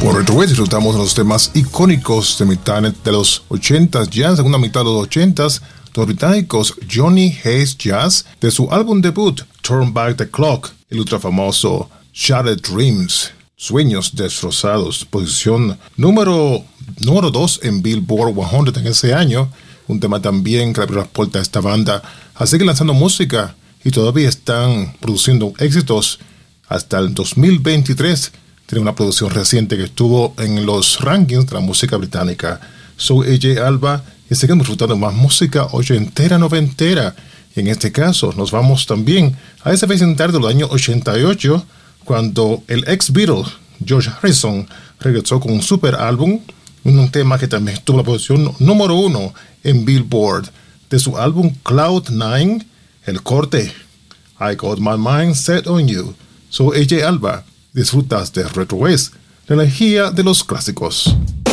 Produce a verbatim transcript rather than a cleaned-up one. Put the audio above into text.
Por Retro West disfrutamos de los temas icónicos de mitad de los ochentas, ya en segunda mitad de los ochentas, los británicos Johnny Hayes Jazz, de su álbum debut Turn Back the Clock, el ultra famoso Shattered Dreams, Sueños Destrozados, posición número número dos en Billboard cien en ese año, un tema también que abrió las puertas a esta banda a seguir lanzando música y todavía están produciendo éxitos hasta el dos mil veintitrés. Tiene una producción reciente que estuvo en los rankings de la música británica. Soy A J Alba y seguimos disfrutando más música ochentera, noventera. Y en este caso nos vamos también a ese vecindario de los años ochenta y ocho, cuando el ex Beatle George Harrison regresó con un super álbum, un tema que también tuvo la posición número uno en Billboard, de su álbum Cloud Nine, el corte I Got My Mind Set on You. Soy A J Alba. Disfrutas de Retro West, la energía de los clásicos.